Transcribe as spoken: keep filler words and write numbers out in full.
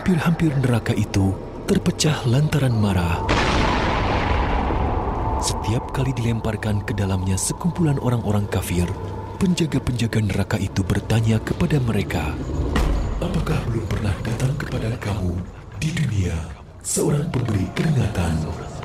hampir-hampir neraka itu terpecah lantaran marah. Setiap kali dilemparkan ke dalamnya sekumpulan orang-orang kafir, penjaga-penjaga neraka itu bertanya kepada mereka, "Apakah belum pernah datang kepada kamu di dunia seorang pemberi peringatan